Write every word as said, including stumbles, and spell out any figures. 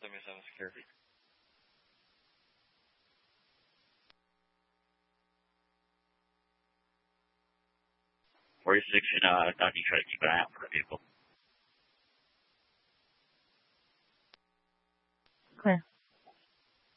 seventy-seven security. forty-six and uh, Dundee, try to keep an eye out for the vehicle. Clear.